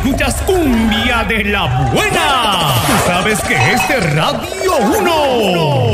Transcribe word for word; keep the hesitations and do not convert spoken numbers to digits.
escuchas cumbia de la buena. Tú sabes que es de Radio uno.